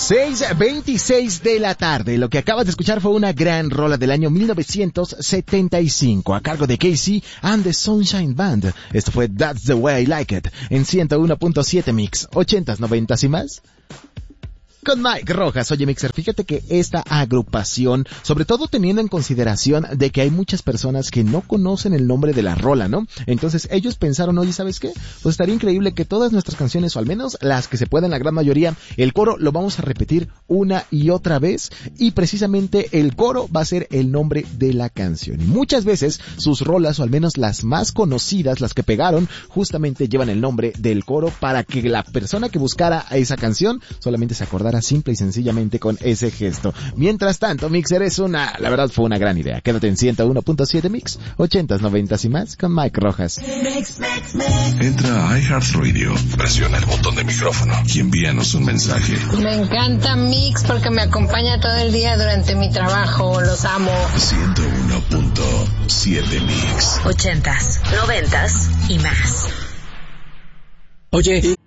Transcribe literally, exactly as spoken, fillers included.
seis veintiséis de la tarde. Lo que acabas de escuchar fue una gran rola del año mil novecientos setenta y cinco a cargo de Casey and the Sunshine Band. Esto fue That's the Way I Like It en ciento uno punto siete Mix, ochentas, noventas y más. Con Mike Rojas. Oye, Mixer, fíjate que esta agrupación, sobre todo teniendo en consideración de que hay muchas personas que no conocen el nombre de la rola, ¿no? Entonces ellos pensaron, oye, ¿sabes qué? Pues estaría increíble que todas nuestras canciones, o al menos las que se puedan, la gran mayoría, el coro lo vamos a repetir una y otra vez, y precisamente el coro va a ser el nombre de la canción. Y muchas veces sus rolas, o al menos las más conocidas, las que pegaron, justamente llevan el nombre del coro para que la persona que buscara esa canción solamente se acordara simple y sencillamente con ese gesto. Mientras tanto, Mixer, es una, la verdad fue una gran idea. Quédate en ciento uno punto siete Mix, ochentas, noventas y más con Mike Rojas. Entra a iHeartRadio, presiona el botón de micrófono y envíanos un mensaje. Me encanta Mix porque me acompaña todo el día durante mi trabajo. Los amo. ciento uno punto siete Mix. Ochentas, noventas y más. Oye,